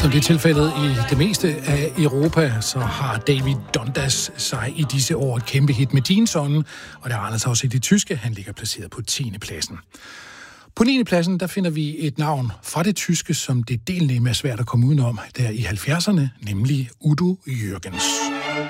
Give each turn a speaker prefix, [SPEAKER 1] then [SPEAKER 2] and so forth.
[SPEAKER 1] Som det er tilfældet i det meste af Europa, så har David Dundas sig i disse år et kæmpe hit med Jeans On, og der er Anders også i det tyske. Han ligger placeret på 10. pladsen. På 9. pladsen, der finder vi et navn fra det tyske, som det delnemme er svært at komme udenom, der i 70'erne, nemlig Udo Jürgens.